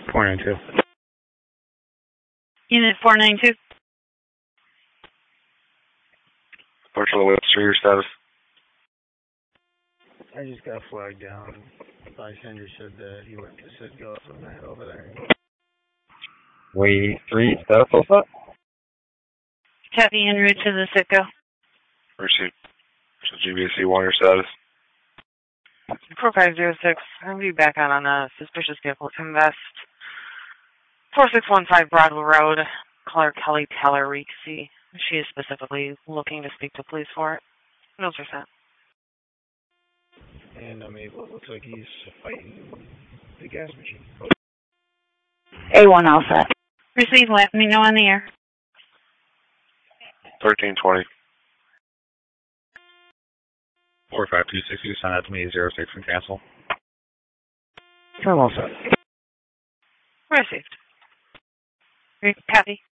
492. Unit 492. Partial West, your status. I just got flagged down. Bystander said that he went to Citgo from that over there. Way 3, status all set? Copy en route to the Citgo. Received. So GBC 1, your status. 4506. I'll be back out on a suspicious vehicle. Invest 4615 Broadwell Road. Caller Kelly Taylor Reeksey. She is specifically looking to speak to police for it. Those are sent. And it looks like he's fighting the gas machine. A1 all set. Receive, let me know on the air. 1320. 45260, send that to me, 06 and cancel. I'm all set. Received. Copy.